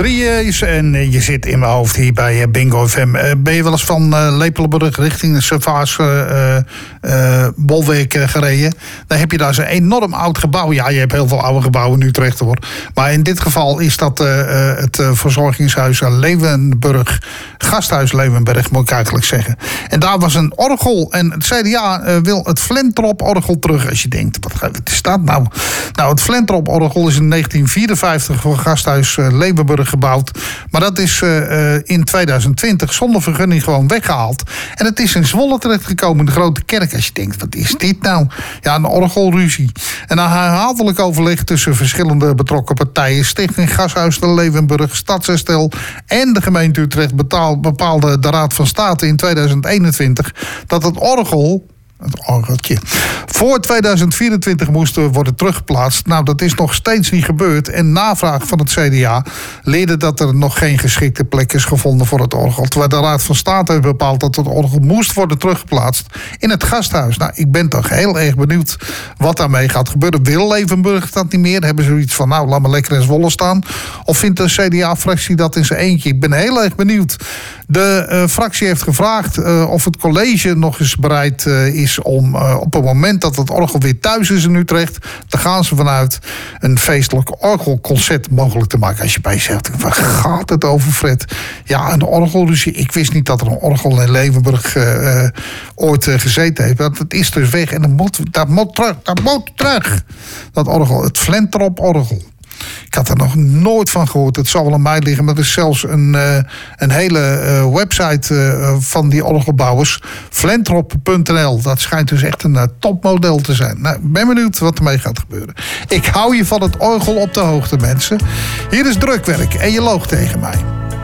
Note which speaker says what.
Speaker 1: 3 is en je zit in mijn hoofd hier bij Bingo FM. Ben je wel eens van Lepelenburg richting de Servaas Bolwerk gereden? Dan heb je daar zo'n enorm oud gebouw. Ja, je hebt heel veel oude gebouwen in Utrecht hoor. Maar in dit geval is dat het verzorgingshuis Leeuwenburg. Gasthuis Leeuwenberg moet ik eigenlijk zeggen. En daar was een orgel. En het CDA wil het Flentrop-orgel terug. Als je denkt, wat is dat nou? Nou, het Flentrop-orgel is in 1954 voor Gasthuis Leeuwenburg gebouwd. Maar dat is in 2020 zonder vergunning gewoon weggehaald. En het is in Zwolle terechtgekomen in de Grote Kerk. Als je denkt, wat is dit nou? Ja, een orgelruzie. En na herhaaldelijk overleg tussen verschillende betrokken partijen, Stichting Gasthuis Leeuwenburg, Stadsherstel en de gemeente Utrecht bepaalde de Raad van State in 2021 dat het orgeltje voor 2024 moest worden teruggeplaatst. Nou, dat is nog steeds niet gebeurd. En navraag van het CDA leerde dat er nog geen geschikte plek is gevonden voor het orgel. Terwijl de Raad van State heeft bepaald dat het orgel moest worden teruggeplaatst in het gasthuis. Nou, ik ben toch heel erg benieuwd wat daarmee gaat gebeuren. Wil Leeuwenburg dat niet meer? Hebben ze zoiets van, nou, laat maar lekker in Zwolle staan? Of vindt de CDA-fractie dat in zijn eentje? Ik ben heel erg benieuwd. De fractie heeft gevraagd of het college nog eens bereid is om op het moment dat het orgel weer thuis is in Utrecht, daar gaan ze vanuit een feestelijk orgelconcert mogelijk te maken. Als je bij je zegt, waar gaat het over, Fred? Ja, een orgelruzie. Ik wist niet dat er een orgel in Leeuwenburg ooit gezeten heeft. Want het is dus weg en dat moet terug. Dat orgel, het Flentrop-orgel. Ik had er nog nooit van gehoord. Het zal wel aan mij liggen. Maar er is zelfs een hele website van die orgelbouwers. Flentrop.nl. Dat schijnt dus echt een topmodel te zijn. Nou, ik ben benieuwd wat ermee gaat gebeuren. Ik hou je van het orgel op de hoogte, mensen. Hier is Drukwerk en je loog tegen mij.